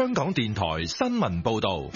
香港電台新聞報道。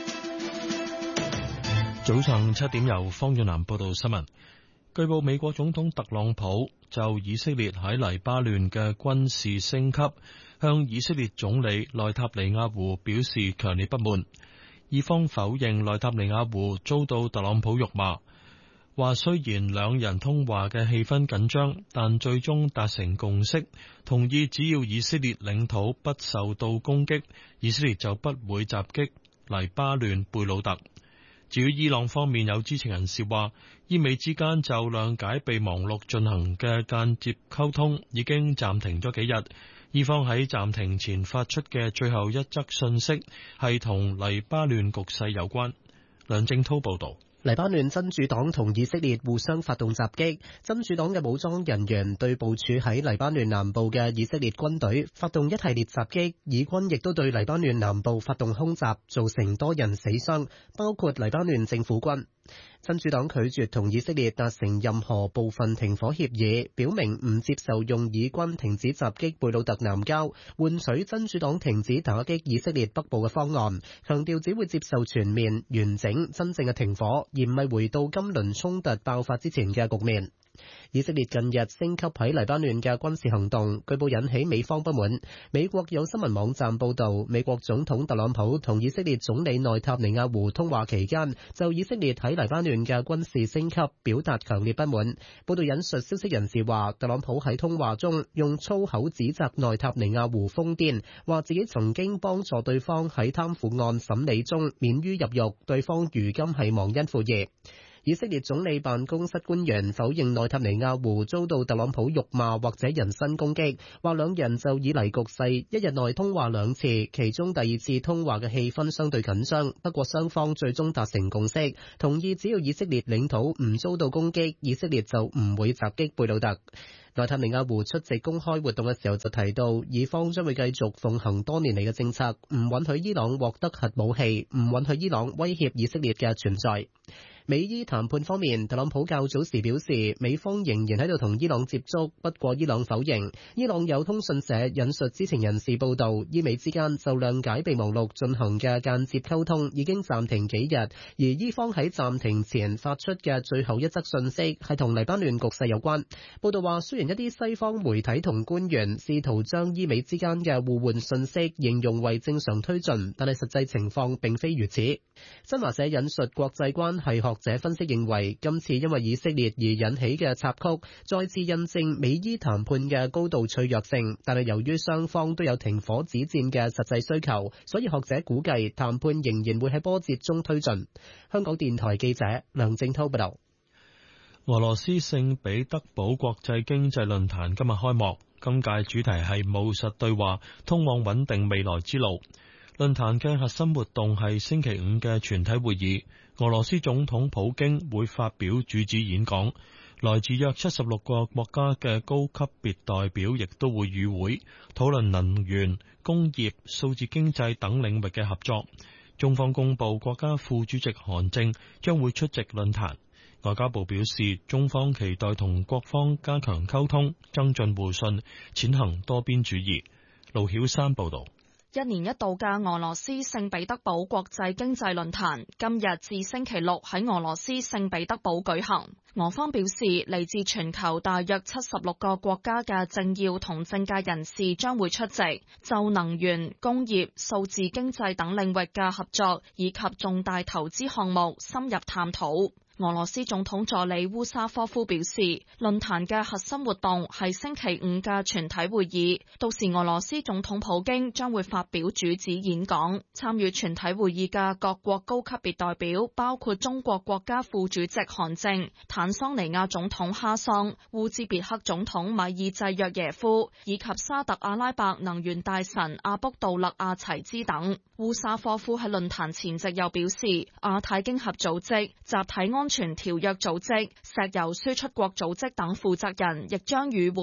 早上7點由方遠南報道新聞。據報美國總統特朗普就以色列喺黎巴嫩嘅軍事升級，向以色列總理內塔尼亞胡表示強烈不滿。以方否認內塔尼亞胡遭到特朗普辱罵，話雖然兩人通話嘅氣氛緊張，但最終達成共識，同意只要以色列領土不受到攻擊，以色列就不會襲擊黎巴嫩貝魯特。至於伊朗方面，有知情人士話，伊美之間就諒解備忘錄進行嘅間接溝通已經暫停咗幾日。伊方喺暫停前發出嘅最後一則信息係同黎巴嫩局勢有關。梁正滔報導。 黎巴嫩真主黨同以色列互相發動襲擊，真主黨嘅武裝人員對部署喺黎巴嫩南部嘅以色列軍隊發動一系列襲擊，以軍亦都對黎巴嫩南部發動空襲，造成多人死傷，包括黎巴嫩政府軍。真主黨拒絕同以色列達成任何部分停火協議，表明唔接受用以軍停止襲擊貝魯特南郊，換取真主黨停止打擊以色列北部嘅方案，強調只會接受全面、完整、真正嘅停火，而唔係回到今輪衝突爆發之前嘅局面。以色列近日升級喺黎巴嫩嘅軍事行動，據報引起美方不滿。美國有新聞網站報道，美國總統特朗普同以色列總理內塔尼亞胡通話期間，就以色列喺黎巴嫩嘅軍事升級表達強烈不滿。報道引述消息人士話，特朗普喺通話中用粗口指責內塔尼亞胡瘋癲，話自己曾經幫助對方喺貪腐案審理中免於入獄，對方如今係忘恩負義。以色列總理辦公室官員否認內塔尼亞胡遭到特朗普辱罵或者人身攻擊，話兩人就以黎局勢一日內通話2次，其中第2次通話嘅氣氛相對緊張，不過雙方最終達成共識，同意只要以色列領土唔遭到攻擊，以色列就唔會襲擊貝魯特。內塔尼亞胡出席公開活動嘅時候就提到，以方將會繼續奉行多年嚟嘅政策，唔允許伊朗獲得核武器，唔允許伊朗威脅以色列嘅存在。美伊談判方面，特朗普較早時表示，美方仍然喺度同伊朗接觸，不過伊朗否認。伊朗有通訊社引述知情人士報道，伊美之間就諒解備忘錄進行嘅間接溝通已經暫停幾日，而伊方喺暫停前發出嘅最後一則信息係同黎巴嫩局勢有關。報道話，雖然一啲西方媒體同官員試圖將伊美之間嘅互換信息形容為正常推進，但係實際情況並非如此。新華社引述國際關係學者分析認為，今次因為以色列而引起嘅插曲，再次印證美伊談判嘅高度脆弱性。但係由於雙方都有停火止戰嘅實際需求，所以學者估計談判仍然會喺波折中推進。香港電台記者梁正滔報道。 俄羅斯聖彼得堡國際經濟論壇今日開幕，今屆主題係務實對話，通往穩定未來之路。論壇嘅核心活動係星期5嘅全體會議，俄羅斯總統普京會發表主旨演講，來自約76個國家嘅高級別代表亦都會與會，討論能源、工業、數字經濟等領域嘅合作。中方公布國家副主席韓正將會出席論壇。外交部表示，中方期待同各方加強溝通，增進互信，踐行多邊主義。盧曉山報道。 一年一度嘅俄羅斯聖彼得堡國際經濟論壇今日至星期六喺俄羅斯聖彼得堡舉行。俄方表示，嚟自全球大約76個國家嘅政要同政界人士將會出席，就能源、工業、數字經濟等領域嘅合作以及重大投資項目深入探討。俄羅斯總統助理烏沙科夫表示，論壇嘅核心活動係星期5嘅全體會議，到時俄羅斯總統普京將會發表主旨演講。參與全體會議嘅各國高級別代表包括中國國家副主席韓正、坦桑尼亞總統哈桑、烏茲別克總統米爾濟約耶夫以及沙特阿拉伯能源大臣阿卜杜勒阿齊茲等。烏沙科夫喺論壇前夕又表示，亞太經合組織、集體安全條約組織、石油輸出國組織等負責人亦將與會。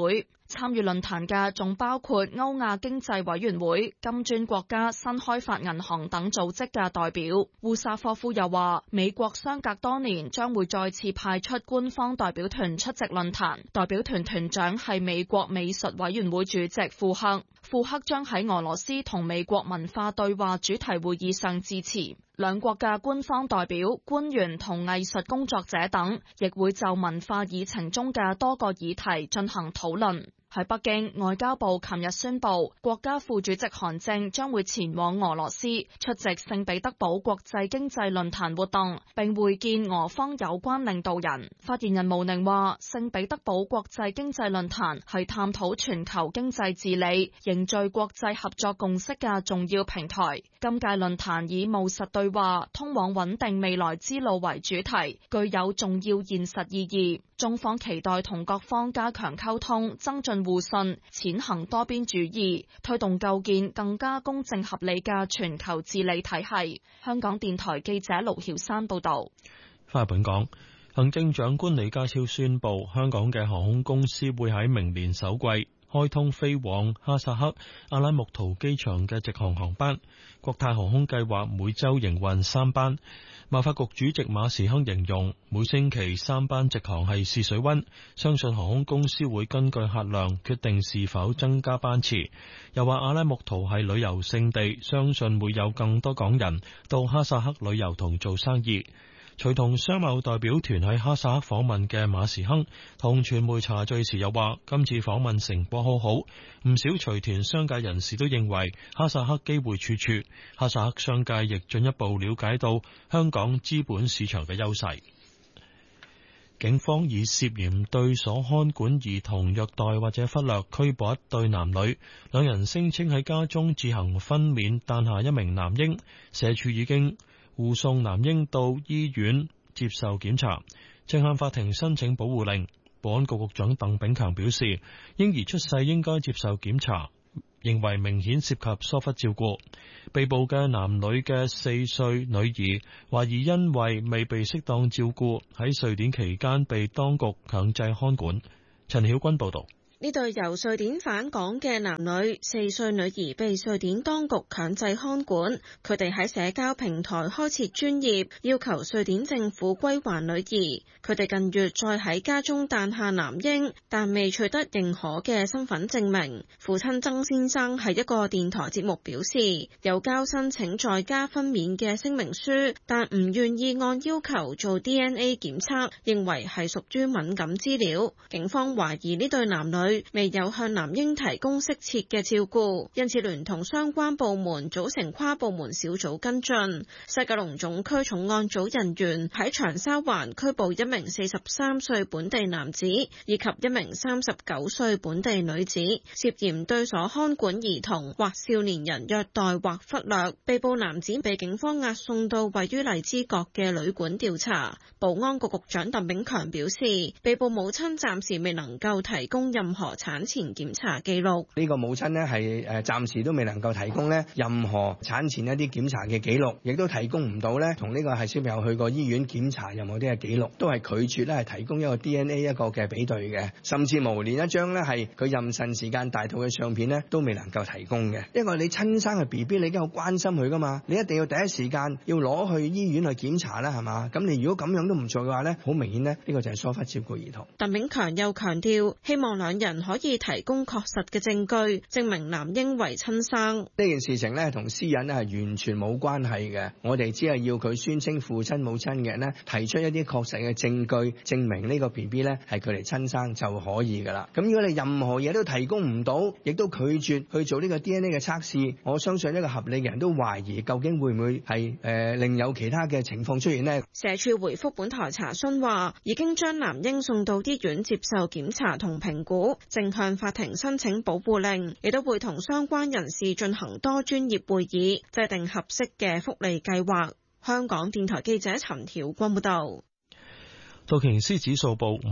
參與論壇嘅仲包括歐亞經濟委員會、金磚國家新開發銀行等組織嘅代表。烏沙科夫又話，美國相隔多年將會再次派出官方代表團出席論壇，代表團團長係美國美術委員會主席庫克。庫克將喺俄羅斯同美國文化對話主題會議上致辭。兩國嘅官方代表、官員同藝術工作者等，亦會就文化議程中嘅多個議題進行討論。喺北京，外交部琴日宣布，國家副主席韓正將會前往俄羅斯出席聖彼得堡國際經濟論壇活動，並會見俄方有關領導人。發言人毛寧話，聖彼得堡國際經濟論壇係探討全球經濟治理、凝聚國際合作共識嘅重要平台。今屆論壇以務實對話、通往穩定未來之路為主題，具有重要現實意義。中方期待同各方加強溝通，增進互信，踐行多邊主義，推動構建更加公正合理嘅全球治理體系。香港電台記者盧曉山報道。 翻嚟本港，行政長官李家超宣布，香港嘅航空公司會喺明年首季開通飛往哈薩克阿拉木圖機場嘅直航航班。國泰航空計劃每週營運3班。貿發局主席馬時亨形容每星期3班直航係試水溫，相信航空公司會根據客量決定是否增加班次。又話阿拉木圖係旅遊勝地，相信會有更多港人到哈薩克旅遊同做生意。隨同商貿代表團喺哈薩克訪問嘅馬時亨同傳媒茶敘時又話，今次訪問成果好好，唔少隨團商界人士都認為哈薩克機會處處，哈薩克商界亦進一步了解到香港資本市場嘅優勢。警方以涉嫌對所看管兒童虐待或者忽略拘捕一對男女，兩人聲稱喺家中自行分娩誕下一名男嬰，社署已經護送男嬰到醫院接受檢查，正向法庭申請保護令。保安局局長鄧炳強表示，嬰兒出世應該接受檢查，認為明顯涉及疏忽照顧。被捕嘅男女嘅4歲女兒，懷疑因為未被適當照顧，喺瑞典期間被當局強制看管。陳曉君報道。 呢對由瑞典返港嘅男女，4歲女兒被瑞典當局強制看管，佢哋喺社交平台開設專頁，要求瑞典政府歸還女兒。佢哋近月再喺家中誕下男嬰，但未取得認可嘅身份證明。父親曾先生喺一個電台節目表示，有交申請在家分娩嘅聲明書，但唔願意按要求做 DNA 檢測，認為係屬於敏感資料。警方懷疑呢對男女未有向男嬰提供適切嘅照顧，因此聯同相關部門組成跨部門小組跟進。西九龍總區重案組人員喺長沙灣拘捕一名43歲本地男子以及一名39歲本地女子，涉嫌對所看管兒童或少年人虐待或忽略。被捕男子被警方押送到位於荔枝角嘅旅館調查。保安局局長鄧炳強表示，被捕母親暫時未能夠提供任何產前檢查記錄。呢個母親呢係暫時都未能夠提供呢任何產前一啲檢查嘅記錄，亦都提供唔到呢同呢個係小朋友去過醫院檢查任何啲嘅記錄，都係拒絕呢係提供一個 DNA 一個嘅比對嘅，甚至無連一張呢係佢妊娠時間大肚嘅相片呢都未能夠提供嘅。因為你親生嘅 BB， 你已經好關心佢噶嘛，你一定要第一時間要攞去醫院去檢查啦，係嘛？咁你如果咁樣都唔做嘅話呢，好明顯呢，呢個就係疏忽照顧兒童。鄧炳強又強調，希望兩人可以提供確實嘅證據，證明男嬰為親生。呢件事情呢，同私隱呢係完全冇關係嘅，我哋只係要佢宣稱父親母親嘅人呢，提出一啲確實嘅證據，證明呢個 BB 呢係佢哋親生就可以噶啦。咁如果你任何嘢都提供唔到，亦都拒絕去做呢個 DNA 嘅測試，我相信一個合理嘅人都懷疑究竟會唔會係另有其他嘅情況出現呢？社署回覆本台查詢話，已經將男嬰送到醫院接受檢查同評估，正向法庭申請保護令，亦都會同相關人士進行多專業會議，制定合適嘅福利計劃。香港電台記者陳曉君報道。 道瓊斯指數報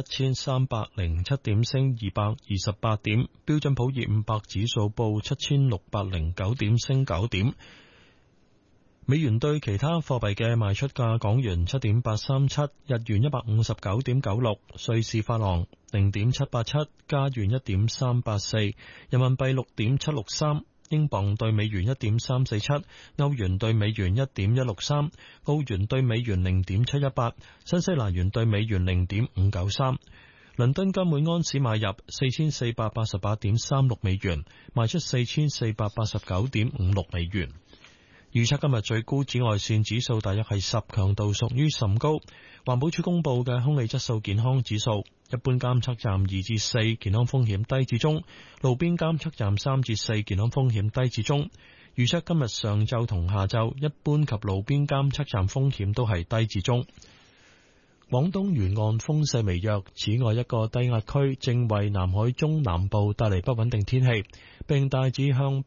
51,307點，升228點；標準普爾500指數報7609點，升9點。 美元對其他貨幣嘅賣出價：港元7.837，日元159.96，瑞士法郎0.787，加元1.384，人民幣6.763，英鎊對美元1.347，歐元對美元1.163，澳元對美元0.718，新西蘭元對美元0.593。倫敦金每安士買入4488.36美元，賣出4489.56美元。預測今日最高紫外線指數大約係10，強度屬於甚高。環保署公布嘅空氣質素健康指數，一般監測站2至4，健康風險低至中；路邊監測站3至4，健康風險低至中。預測今日上晝同下晝，一般及路邊監測站風險都係低至中。廣東沿岸風勢微弱，此外一個低壓區正為南海中南部帶嚟不穩定天氣，並大致向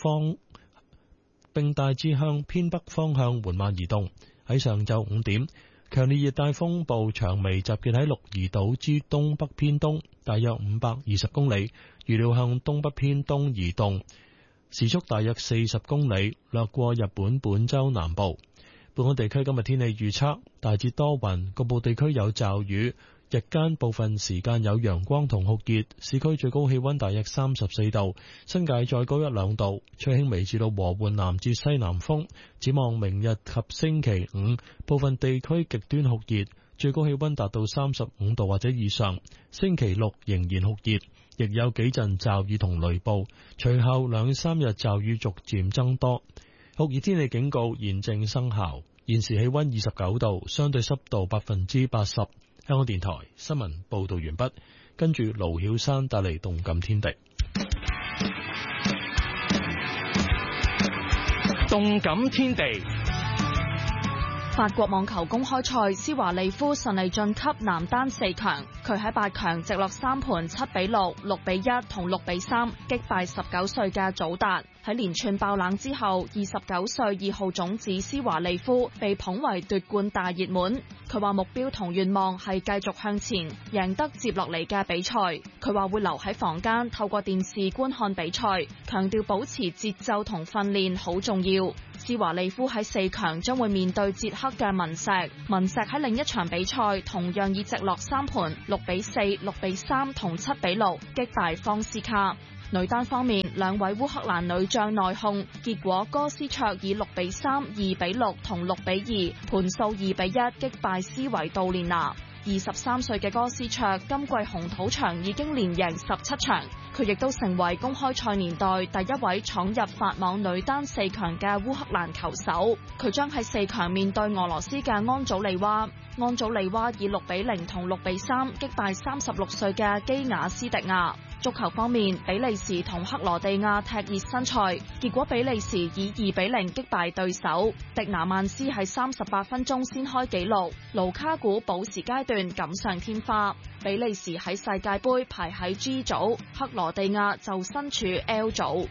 偏北方向緩慢移動。喺上晝5點，強烈熱帶風暴長眉集結喺鹿兒島之東北偏東，大約520公里，預料向東北偏東移動，時速大約40公里，掠過日本本州南部。本港地區今日天氣預測，大致多雲，局部地區有驟雨，日間部分時間有陽光同酷熱，市區最高氣溫大約34度，新界再高1-2度，吹輕微至到和緩南至西南風。展望明日及星期5，部分地區極端酷熱，最高氣溫達到35度或者以上。星期6仍然酷熱，亦有幾陣驟雨同雷暴，隨後2-3日驟雨逐漸增多。酷熱天氣警告現正生效。現時氣溫29度，相對濕度80%。香港電台新聞報道完畢，跟住盧曉山帶嚟動感天地。 動感天地。 法國網球公開賽，施華利夫順利晉級男單4強。佢喺8強直落3盤7-6、6-1同6-3擊敗19歲嘅祖達。喺連串爆冷之後，29歲2號種子施華利夫被捧為奪冠大熱門。佢話目標同願望係繼續向前，贏得接落嚟嘅比賽。佢話會留喺房間透過電視觀看比賽，強調保持節奏同訓練好重要。施華利夫喺4強將會面對捷克嘅文石。文石喺另一場比賽同樣以直落3盤6-4、6-3同7-6擊敗方斯卡。女單方面，兩位烏克蘭女將內訌，結果哥斯卓以6-3、2-6同6-2盤數2-1擊敗斯維杜連娜。23歲嘅哥斯卓今季紅土場已經連贏17場，佢亦都成為公開賽年代第一位闖入法網女單4強嘅烏克蘭球手。佢將喺4強面對俄羅斯嘅安祖利娃。安祖利娃以6-0同6-3擊敗36歲嘅基雅斯迪亞。足球方面，比利時同克羅地亞踢熱身賽，結果比利時以2-0擊敗對手。迪拿曼斯喺38分鐘先開紀錄，盧卡古補時階段錦上添花。比利時喺世界盃排喺 G 組，克羅地亞就身處 L 組。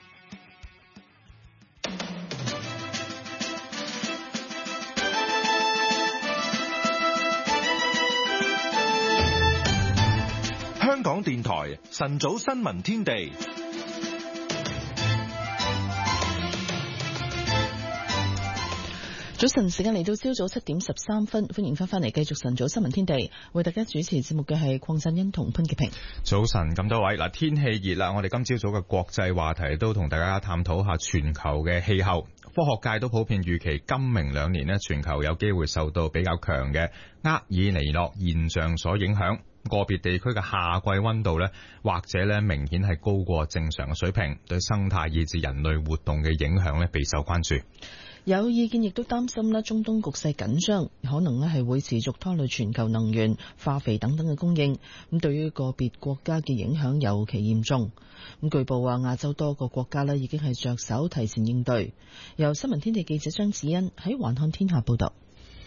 香港電台晨早新聞天地， 早晨時間嚟到朝早7:13，歡迎翻嚟繼續晨早新聞天地，為大家主持節目嘅係鄺振欣同潘潔平。 早晨咁多位，嗱，天氣熱啦，我哋今朝早嘅國際話題都同大家探討下全球嘅氣候。科學界都普遍預期今明2年呢，全球有機會受到比較強嘅厄爾尼諾現象所影響。個別地區嘅夏季溫度呢，或者呢明顯係高過正常嘅水平，對生態以至人類活動嘅影響呢備受關注。 有意見亦都擔心呢，中東局勢緊張，可能呢係會持續拖累全球能源、化肥等等嘅供應。咁對於個別國家嘅影響尤其嚴重。咁據報話，亞洲多個國家呢已經係着手提前應對。由新聞天地記者張子欣喺環看天下報道。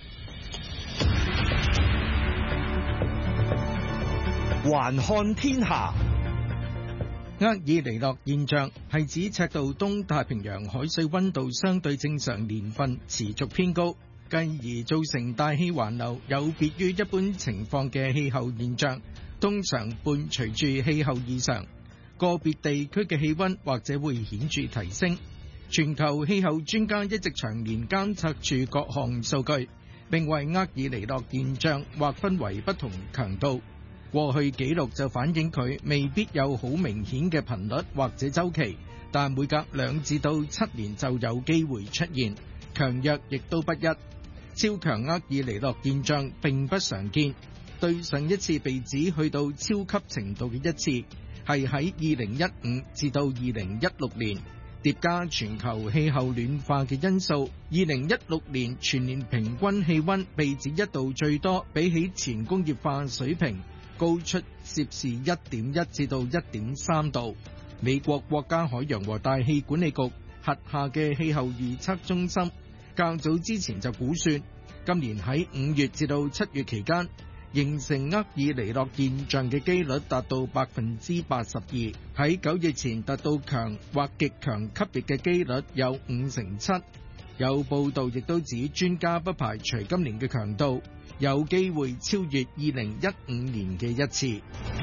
環看天下，厄爾尼諾現象係指赤道東太平洋海水溫度相對正常年份持續偏高，繼而造成大氣環流，有別於一般情況嘅氣候現象，通常伴隨住氣候異常，個別地區嘅氣溫或者會顯著提升。 全球氣候專家一直長年監測住各項數據，並為厄爾尼諾現象劃分為不同強度。過去記錄就反映佢未必有好明顯嘅頻率或者週期，但每隔2至到7年就有機會出現，強弱亦都不一。超強厄爾尼諾現象並不常見，對上一次被指去到超級程度嘅一次，係喺2015至到2016年。疊加全球氣候暖化嘅因素，2016年全年平均氣溫被指一度最多，比起前工業化水平高出攝氏 1.1 至到 1.3 度。美國國家海洋和大氣管理局轄下嘅氣候預測中心較早之前就估算，今年喺5月至到7月期間，形成厄爾尼諾現象嘅機率達到 82%， 喺9月前達到強或極強級別嘅機率有57%。有報道亦都指，專家不排除今年嘅強度有機會超越2015年嘅一次。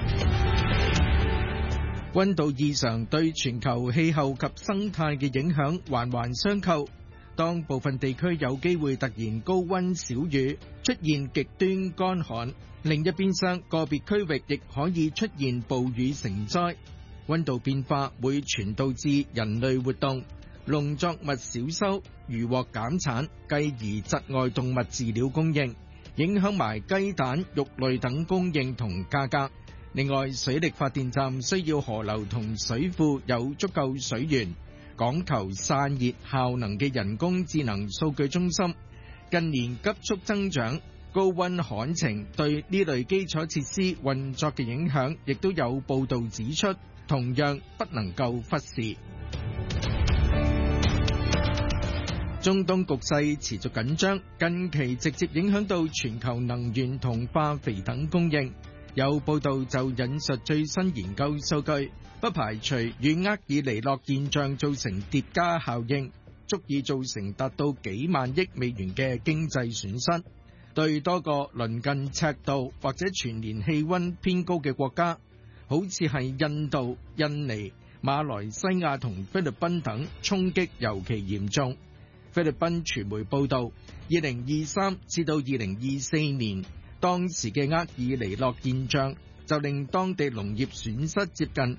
溫度異常對全球氣候及生態嘅影響環環相扣。當部分地區有機會突然高溫少雨，出現極端乾旱，另一邊廂個別區域亦可以出現暴雨成災。溫度變化會傳導至人類活動，農作物少收，漁獲減產，繼而窒礙動物飼料供應，影響埋雞蛋、肉類等供應同價格。另外，水力發電站需要河流同水庫有足夠水源。講求散熱效能嘅人工智能數據中心近年急速增長，高溫旱情對呢類基礎設施運作嘅影響，亦都有報道指出，同樣不能夠忽視。中東局勢持續緊張，近期直接影響到全球能源同化肥等供應。有報道就引述最新研究數據，不排除與厄爾尼諾現象造成疊加效應，足以造成達到幾萬億美元嘅經濟損失。對多個鄰近赤道或者全年氣溫偏高嘅國家，好似係印度、印尼、馬來西亞同菲律賓等，衝擊尤其嚴重。菲律賓傳媒報道，2023至到2024年，當時嘅厄爾尼諾現象就令當地農業損失接近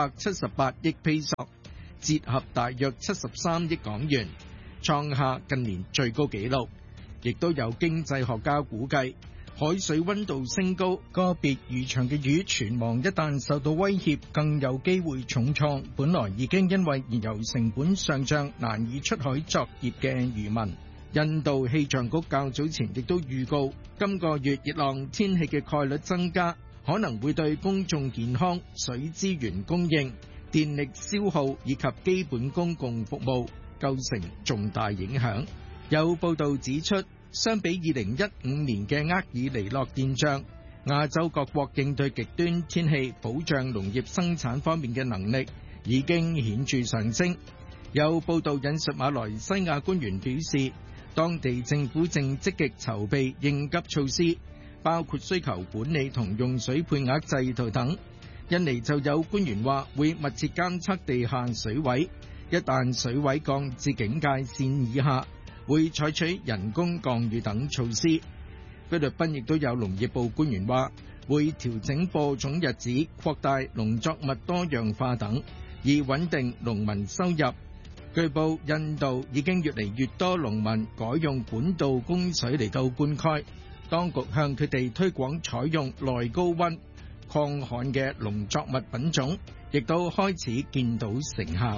578億披索，折合大約73億港元，創下近年最高紀錄。亦都有經濟學家估計，海水溫度升高，個別漁場嘅魚存亡一旦受到威脅，更有機會重創本來已經因為燃油成本上漲難以出海作業嘅漁民。印度氣象局較早前亦都預告，今個月熱浪天氣嘅概率增加，可能會對公眾健康、水資源供應、電力消耗以及基本公共服務構成重大影響。有報道指出，相比2015年嘅厄爾尼諾現象，亞洲各國應對極端天氣、保障農業生產方面嘅能力已經顯著上升。有報道引述馬來西亞官員表示，當地政府正積極籌備應急措施，包括需求管理同用水配額制度等。印尼就有官員話會密切監測地下水位，一旦水位降至警戒線以下，會採取人工降雨等措施。菲律賓亦都有農業部官員話會調整播種日子、擴大農作物多樣化等，以穩定農民收入。據報，印度已經越嚟越多農民改用管道供水嚟到灌溉，當局向佢哋推廣採用耐高溫、抗旱嘅農作物品種，亦都開始見到成效。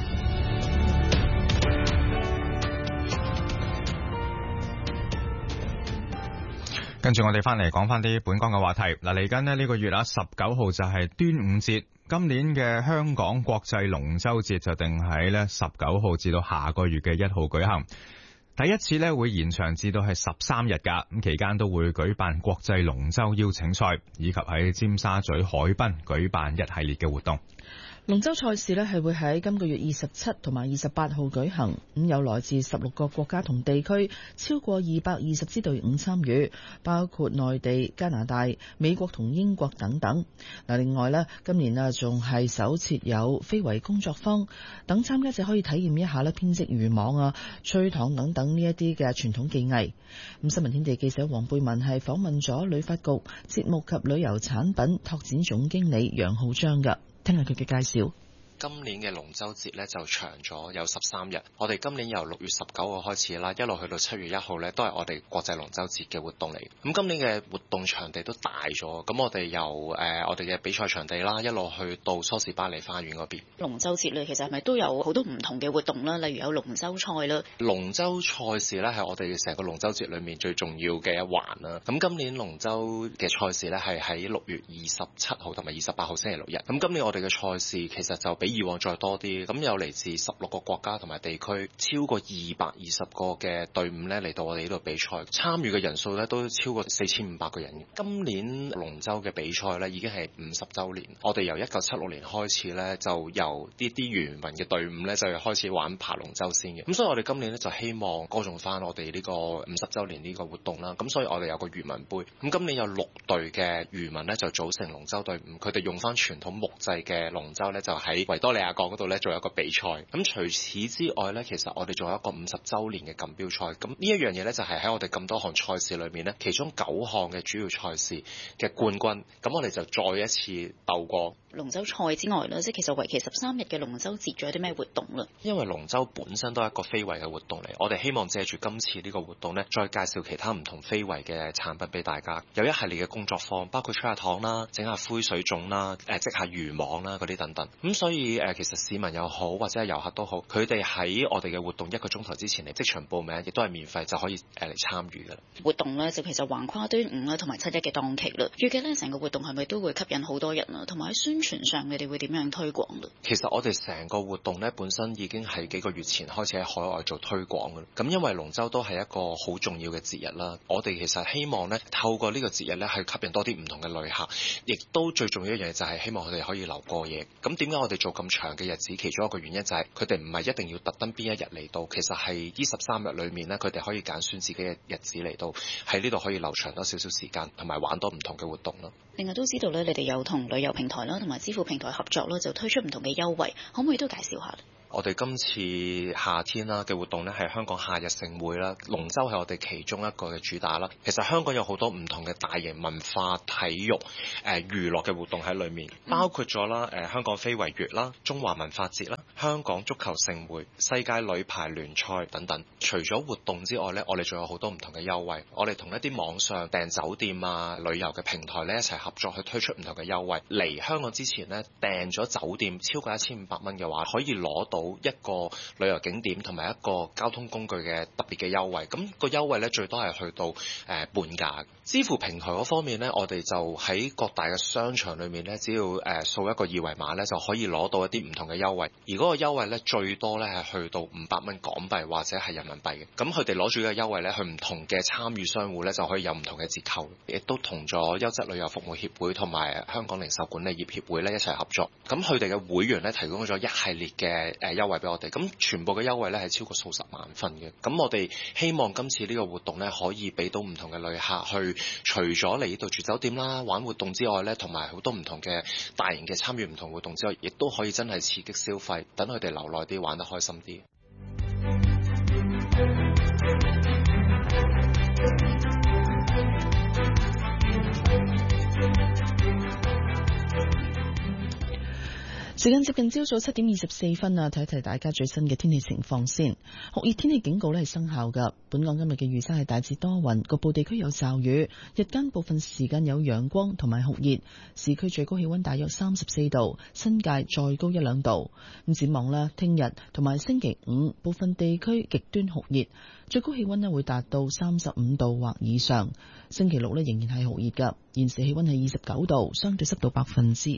跟住我哋翻嚟講翻啲本港嘅話題。嗱，嚟緊呢個月啊，19號就係端午節。今年嘅香港國際龍舟節就定喺呢19號至到下個月嘅1號舉行。第一次呢會延長至到係13日㗎。咁期間都會舉辦國際龍舟邀請賽，以及喺尖沙咀海濱舉辦一系列嘅活動。 龍舟賽事呢係會喺今個月27同埋28號舉行，咁有來自16個國家同地區，超過220支隊伍參與，包括內地、加拿大、美國同英國等等。嗱，另外呢，今年啊仲係首設有非遺工作坊，等參加者可以體驗一下呢編織漁網啊、吹糖等等呢一啲嘅傳統技藝。咁新聞天地記者黃貝文係訪問咗旅發局節目及旅遊產品拓展總經理楊浩章㗎。聽下佢嘅介紹。 今年嘅龍舟節呢就長咗有13日，我哋今年由6月19號開始啦，一路去到7月1號呢，都係我哋國際龍舟節嘅活動嚟。咁今年嘅活動場地都大咗，咁我哋由我哋嘅比賽場地啦，一路去到梳士巴利花園嗰邊。 龍舟節呢，其實係咪都有好多唔同嘅活動啦？例如有龍舟賽啦。 龍舟賽事呢係我哋成個龍舟節裏面最重要嘅一環啦。咁今年龍舟嘅賽事呢係喺6月27號同埋28號星期六日。咁今年我哋嘅賽事其實就比以往再多啲，咁有嚟自16個國家同埋地區，超過220個嘅隊伍呢嚟到我哋呢度比賽，參與嘅人數呢都超過4500個人。今年龍舟嘅比賽呢已經係50週年，我哋由1976年開始呢，就由啲漁民嘅隊伍呢就開始玩爬龍舟先嘅。咁所以我哋今年呢就希望歌頌翻我哋呢個50週年呢個活動啦。咁所以我哋有個漁民杯，咁今年有6隊嘅漁民呢就組成龍舟隊伍，佢哋用翻傳統木製嘅龍舟呢，就喺維多利亞港嗰度咧做一個比賽。咁除此之外咧，其實我哋仲有一個50週年嘅錦標賽。咁呢一樣嘢咧，就係喺我哋咁多項賽事裏面咧，其中9項嘅主要賽事嘅冠軍。咁我哋就再一次鬥過。 龍舟賽之外咧，即係其實為期13日嘅龍舟節仲有啲咩活動咧？ 因為龍舟本身都係一個非遺嘅活動嚟，我哋希望借住今次呢個活動咧，再介紹其他唔同非遺嘅產品俾大家。有一系列嘅工作坊，包括吹下糖啦、整下灰水粽啦、織下漁網啦嗰啲等等。咁所以其實市民又好或者係遊客都好，佢哋喺我哋嘅活動1個鐘頭之前嚟即場報名，亦都係免費就可以嚟參與㗎啦。 活動咧就其實橫跨端午啦同埋7一嘅檔期啦，預計咧成個活動係咪都會吸引好多人啊？同埋喺宣傳上你哋會點樣推廣咧？ 其實我哋成個活動咧本身已經係幾個月前開始喺海外做推廣㗎啦。咁因為龍舟都係一個好重要嘅節日啦，我哋其實希望咧透過呢個節日咧去吸引多啲唔同嘅旅客，亦都最重要一樣嘢就係希望佢哋可以留過夜。咁點解我哋做咁長嘅日子？其中一個原因就係佢哋唔係一定要特登邊一日嚟到，其實係呢13日裏面咧，佢哋可以揀選自己嘅日子嚟到，喺呢度可以留長多少少時間，同埋玩多唔同嘅活動咯。 另外都知道咧，你哋有同旅遊平台啦，同埋支付平台合作啦，就推出唔同嘅優惠，可唔可以都介紹下？ 我哋今次夏天啦嘅活動呢，係香港夏日盛會啦，龍舟係我哋其中一個嘅主打啦。其實香港有好多唔同嘅大型文化、體育、娛樂嘅活動喺裏面，包括咗啦香港非遺月啦、中華文化節啦、香港足球盛會、世界女排聯賽等等。除咗活動之外呢，我哋仲有好多唔同嘅優惠。我哋同一啲網上訂酒店啊、旅遊嘅平台呢，一齊合作去推出唔同嘅優惠。嚟香港之前呢，訂咗酒店超過1500蚊嘅話，可以攞到一個旅遊景點同埋一個交通工具嘅特別嘅優惠，咁個優惠咧最多係去到半價。支付平台嗰方面咧，我哋就喺各大嘅商場裏面咧，只要掃一個二維碼咧，就可以攞到一啲唔同嘅優惠。而嗰個優惠咧最多咧係去到500蚊港幣或者係人民幣嘅。咁佢哋攞住呢個優惠咧，去唔同嘅參與商戶咧就可以有唔同嘅折扣。亦都同咗優質旅遊服務協會同埋香港零售管理業協會咧一齊合作。咁佢哋嘅會員咧提供咗一系列嘅優惠俾我哋。咁全部嘅優惠咧係超過數十萬份嘅。咁我哋希望今次呢個活動咧可以俾到唔同嘅旅客去，除咗嚟呢度住酒店啦、玩活動之外咧，同埋好多唔同嘅大型嘅參與唔同活動之外，亦都可以真係刺激消費，等佢哋留耐啲，玩得開心啲。 時間接近朝早7點24分啊，睇一睇大家最新嘅天氣情況先。酷熱天氣警告咧係生效㗎。本港今日嘅預測係大致多雲，局部地區有驟雨，日間部分時間有陽光同埋酷熱，市區最高氣溫大約34度，新界再高1-2度。咁展望啦，聽日同埋星期五部分地區極端酷熱，最高氣溫咧會達到35度或以上。星期六咧仍然係酷熱㗎，現時氣溫係29度，相對濕度80%。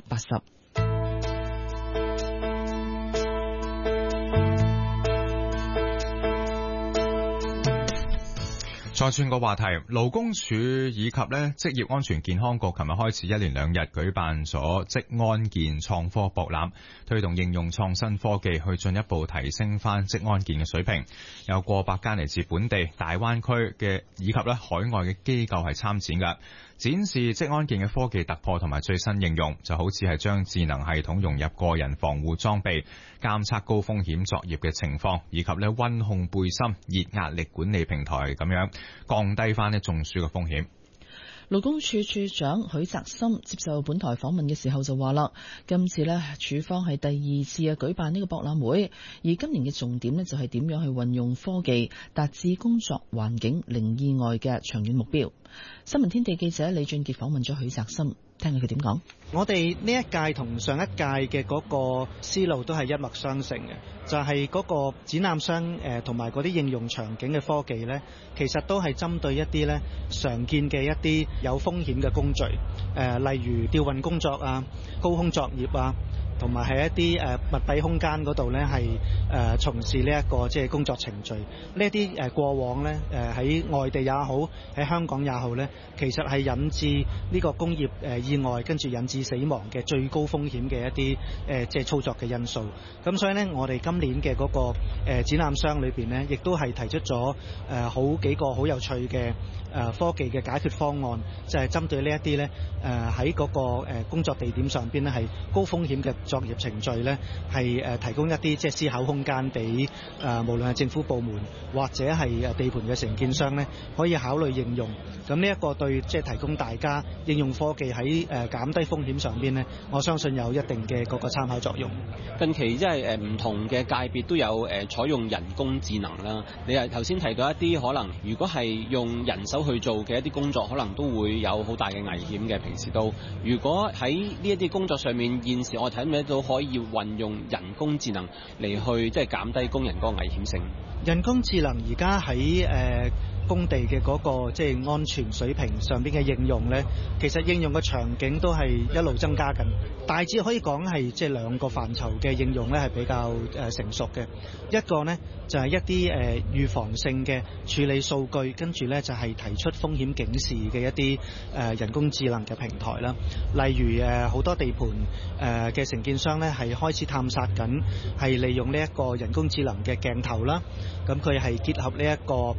再轉個話題，勞工處以及職業安全健康局琴日開始1連2日舉辦咗職安健創科博覽，推動應用創新科技去進一步提升翻職安健嘅水平。有過百間嚟自本地、大灣區嘅以及海外嘅機構係參展㗎，展示職安健嘅科技突破同埋最新應用，就好似係將智能系統融入個人防護裝備，監測高風險作業嘅情況，以及溫控背心、熱壓力管理平台咁樣，降低翻中暑嘅風險。 勞工處處長許澤森接受本台訪問嘅時候就話啦，今次呢處方係第2次舉辦呢個博覽會，而今年嘅重點呢就係點樣去運用科技達至工作環境零意外嘅長遠目標。新聞天地記者李俊傑訪問咗許澤森，聽下佢點講。 我哋呢一屆同上一屆嘅嗰個思路都係一脈相承嘅，就係嗰個展覽商同埋嗰啲應用場景嘅科技呢，其實都係針對一啲呢常見嘅一啲有風險嘅工序，例如吊運工作啊、高空作業啊，同埋係一啲密閉空間嗰度呢係從事呢一個即係工作程序。呢一啲過往呢喺外地也好，喺香港也好呢，其實係引致呢個工業意外，跟住引致死亡嘅最高風險嘅一啲即係操作嘅因素。咁所以呢，我哋今年嘅嗰個展覽商裏邊呢，亦都係提出咗好幾個好有趣嘅科技嘅解決方案，就係針對呢一啲呢喺嗰個工作地點上邊呢係高風險嘅作業程序呢，係提供一啲即係思考空間俾無論係政府部門或者係地盤嘅承建商呢，可以考慮應用。咁呢一個對即係提供大家應用科技喺減低風險上邊呢，我相信有一定嘅嗰個參考作用。 近期即係唔同嘅界別都有採用人工智能啦。你係頭先提到一啲可能如果係用人手去做嘅一啲工作，可能都會有好大嘅危險嘅。平時都如果喺呢一啲工作上面，現時我睇唔睇到可以運用人工智能嚟去即係減低工人嗰個危險性。 人工智能而家喺工地嘅嗰個即係安全水平上邊嘅應用呢，其實應用嘅場景都係一路增加緊。大致可以講係即係2個範疇嘅應用呢係比較成熟嘅。一個呢就係一啲預防性嘅處理數據，跟住呢就係提出風險警示嘅一啲人工智能嘅平台啦。例如好多地盤嘅承建商呢係開始探索緊，係利用呢一個人工智能嘅鏡頭啦。咁佢係結合呢一個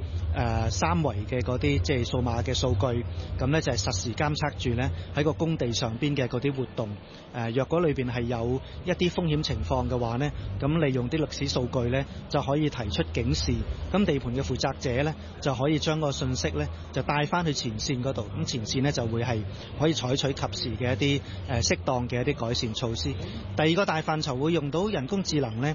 3維嘅嗰啲即係數碼嘅數據，咁呢就係實時監測住呢喺個工地上邊嘅嗰啲活動。若果裏邊係有一啲風險情況嘅話呢，咁利用啲歷史數據呢就可以提出警示。咁地盤嘅負責者呢就可以將個信息呢就帶翻去前線嗰度。咁前線呢就會係可以採取及時嘅一啲適當嘅一啲改善措施。第二個大範疇會用到人工智能呢，